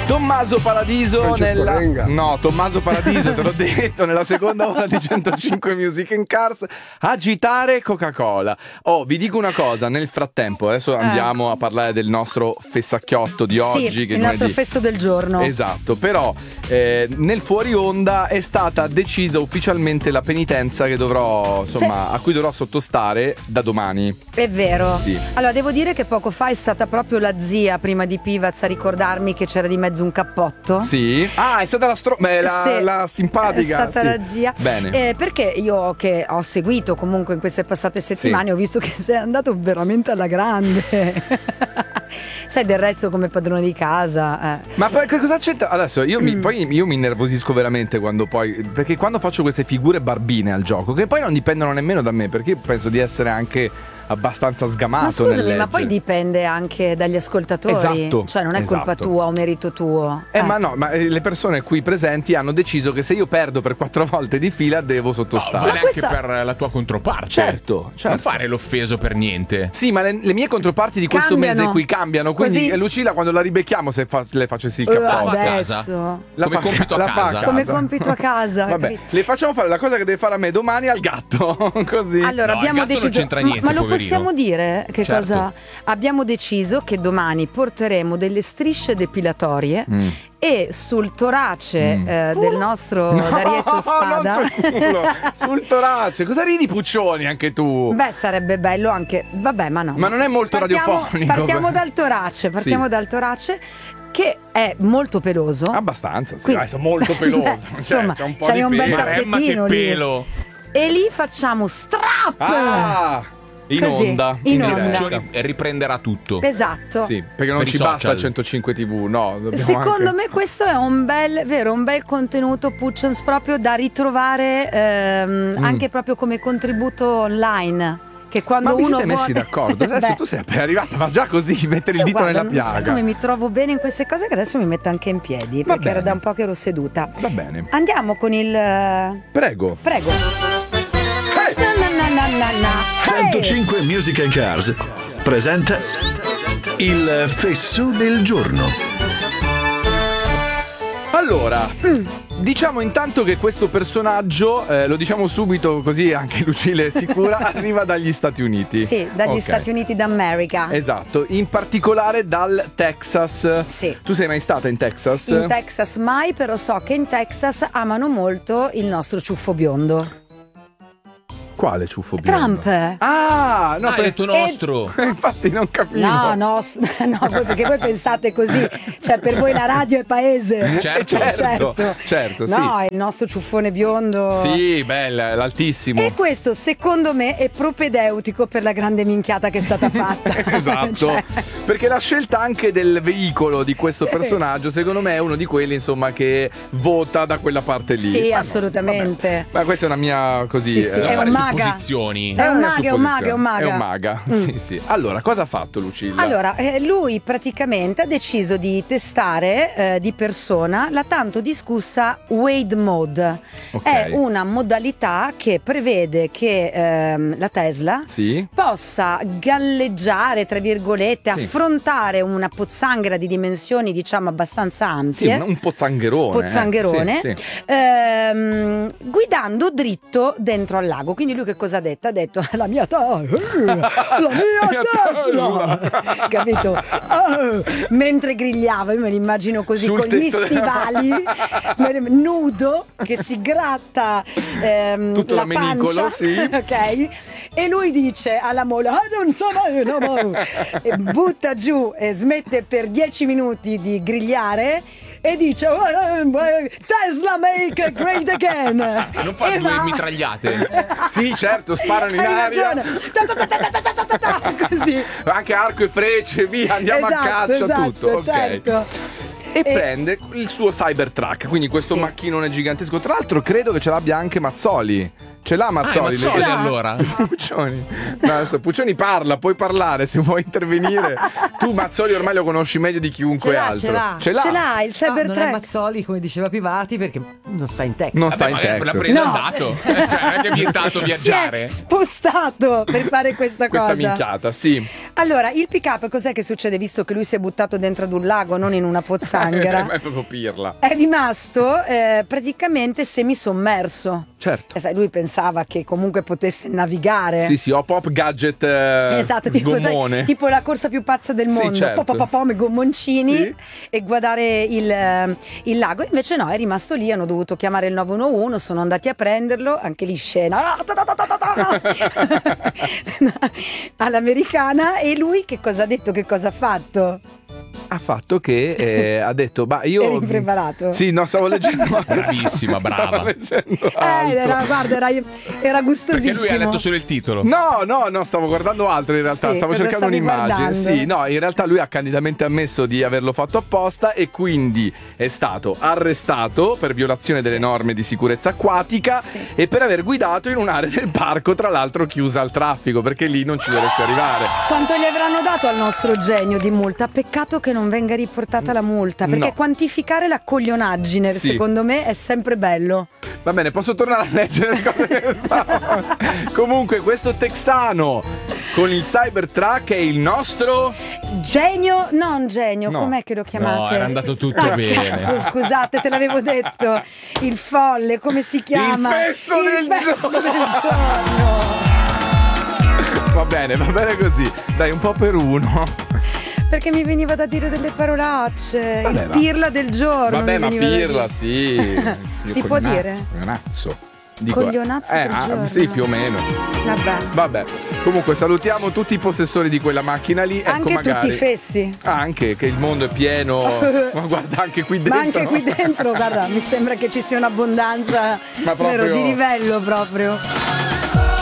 Tommaso Paradiso Tommaso Paradiso, te l'ho detto, nella seconda ora di 105 Music in Cars, agitare Coca-Cola. Oh, vi dico una cosa, nel frattempo, adesso andiamo a parlare del nostro fessacchiotto di oggi. Sì, che il nostro fesso del giorno. Esatto, però nel fuori onda è stata decisa ufficialmente la penitenza che dovrò, insomma, a cui dovrò sottostare da domani. È vero. Sì. Allora, devo dire che poco fa è stata proprio la zia, prima di Pivaz, a ricordarmi che c'era di mezzo un cappotto. Sì. Ah, è stata la simpatica. È stata la zia. Bene. Perché io che ho seguito comunque in queste passate settimane ho visto che sei andato veramente alla grande. Sai, del resto come padrone di casa. Ma cosa c'entra? Adesso io mi innervosisco veramente perché quando faccio queste figure barbine al gioco, che poi non dipendono nemmeno da me, perché io penso di essere anche abbastanza sgamato. Ma scusami, ma poi dipende anche dagli ascoltatori. Esatto. Cioè non è colpa tua o merito tuo. Ma le persone qui presenti hanno deciso che se io perdo per 4 volte di fila devo sottostare. Vale anche per la tua controparte. Certo. Non fare l'offeso per niente. Sì, ma le mie controparti di questo mese qui cambiano. Quindi Lucilla, quando la ribecchiamo, se le facessi il cappotto adesso. Come compito a casa. Come compito a casa. Vabbè, le facciamo fare la cosa che deve fare a me domani al gatto. Così. Allora, abbiamo deciso. Non c'entra niente, ma lo possiamo dire che cosa? Abbiamo deciso che domani porteremo delle strisce depilatorie e sul torace del nostro Darietto Spada. Non sul culo, sul torace. Cosa ridi, Puccioni, anche tu? Beh, sarebbe bello anche. Vabbè, ma no. Ma non è molto radiofonico. Partiamo dal torace. Dal torace, che è molto peloso. Abbastanza, sì. Sono molto peloso. Insomma, c'è un po' c'hai di un bel pelo. tappetino che lì. pelo. E lì facciamo strap. In onda. Riprenderà tutto. Esatto. Sì, perché non Per ci i basta social. il 105 TV, no. Secondo me questo è un bel contenuto, Puccions, proprio da ritrovare anche proprio come contributo online. Che quando ma vi uno siete messi d'accordo? Adesso tu sei appena arrivata, ma già così mettere il dito nella piaga. Sai come mi trovo bene in queste cose che adesso mi metto anche in piedi, perché era da un po' che ero seduta. Va bene. Andiamo con il Prego. 105 Music and Cars presenta il fesso del giorno. Allora, diciamo intanto che questo personaggio, lo diciamo subito così anche Lucilla è sicura, arriva dagli Stati Uniti. Sì, dagli Stati Uniti d'America. Esatto, in particolare dal Texas. Sì. Tu sei mai stata in Texas? In Texas mai, però so che in Texas amano molto il nostro ciuffo biondo. Quale ciuffo biondo? Trump. Ah, no, hai detto nostro. Infatti non capivo. No, perché voi pensate così. Cioè, per voi la radio è paese. Certo, sì. No, è il nostro ciuffone biondo. Sì, bella, l'altissimo. E questo, secondo me, è propedeutico per la grande minchiata che è stata fatta. Esatto. Perché la scelta anche del veicolo di questo personaggio, secondo me, è uno di quelli, insomma, che vota da quella parte lì. Sì, assolutamente. Ma questa è una mia così. Sì, è un supposizioni. È un maga. È un maga. Sì. Allora, cosa ha fatto Lucilla? Allora, lui praticamente ha deciso di testare di persona la tanto discussa Wade Mode. È una modalità che prevede che la Tesla possa galleggiare, tra virgolette, affrontare una pozzanghera di dimensioni, diciamo, abbastanza ampie. Sì, un pozzangherone. Guidando dritto dentro al lago. Quindi lui che cosa ha detto? Ha detto la mia Tesla, capito? Mentre grigliava, io me l'immagino così con gli stivali, nudo, che si gratta tutto la pancia, ok? E lui dice alla moglie, non sono io, e butta giù e smette per 10 minuti di grigliare e dice Tesla make great again. Non fa due mitragliate. Sì, certo, sparano in aria. Così. Anche arco e frecce, via, andiamo a caccia, tutto. Certo. E prende il suo Cybertruck, quindi questo macchinone gigantesco. Tra l'altro credo che ce l'abbia anche Mazzoli. Ce l'ha Mazzoli? Mazzoli allora. Puccioni. No, adesso Puccioni parla, puoi parlare se vuoi intervenire. Tu Mazzoli ormai lo conosci meglio di chiunque altro. Ce l'ha il non è Cybertruck. Mazzoli, come diceva Pivati, perché non sta in Texas. Non sta in L'ha Texas. preso andato. Cioè, non è che è vietato Si viaggiare. è spostato per fare questa Questa cosa. minchiata, sì. Allora, il pick-up cos'è che succede visto che lui si è buttato dentro ad un lago, non in una pozzanghera? È proprio pirla. È rimasto praticamente semisommerso. Certo. E sai, lui pensava che comunque potesse navigare. Sì, ho pop gadget Esatto, tipo, gommone. sai, tipo la corsa più pazza del Sì, mondo, certo. pom, gommoncini Sì. e guardare il lago. Invece no, è rimasto lì, hanno dovuto chiamare il 911, sono andati a prenderlo, anche lì scena all'americana. E lui che cosa ha detto, che cosa ha fatto? Ha fatto che ha detto, io... Eri impreparato? Sì, no, stavo leggendo. Bravissima, brava. Stavo leggendo altro. Guarda, era gustosissimo. Perché lui ha letto solo il titolo. No, stavo guardando altro in realtà, Sì, stavo cosa cercando stavi un'immagine. guardando? Sì, no, in realtà lui ha candidamente ammesso di averlo fatto apposta e quindi è stato arrestato per violazione delle norme di sicurezza acquatica e per aver guidato in un'area del parco, tra l'altro chiusa al traffico, perché lì non ci dovresti arrivare. Quanto gli avranno dato al nostro genio di multa? Peccato che non venga riportata la multa, perché No. quantificare la coglionaggine Sì. secondo me è sempre bello. Va bene, posso tornare a leggere le cose che stavano. Comunque, questo texano con il Cybertruck è il nostro... Genio, non genio, No. com'è che lo chiamate? No, era andato tutto Ah, bene. Cazzo, scusate, te l'avevo detto. Il folle, come si chiama? fesso Il del fesso giorno. del giorno. Va bene così. Dai, un po' per uno. Perché mi veniva da dire delle parolacce. Vabbè, il ma- pirla del giorno. Vabbè, mi ma veniva da pirla, dire. sì. Si può dire? Coglionazzo. Coglionazzo del giorno. Sì, più o meno. Vabbè. Comunque salutiamo tutti i possessori di quella macchina lì. Anche ecco, magari, tutti i fessi. Anche che il mondo è pieno. Ma guarda, anche qui dentro. Ma anche qui dentro, guarda, mi sembra che ci sia un'abbondanza Ma proprio- vero, di livello proprio.